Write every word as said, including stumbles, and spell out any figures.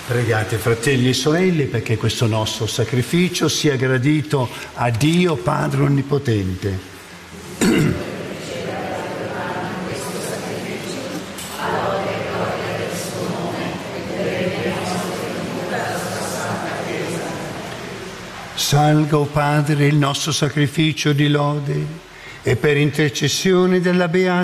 Pregate, fratelli e sorelle, perché questo nostro sacrificio sia gradito a Dio Padre Onnipotente. Salga, o Padre, il nostro sacrificio di lode e per intercessione della Beata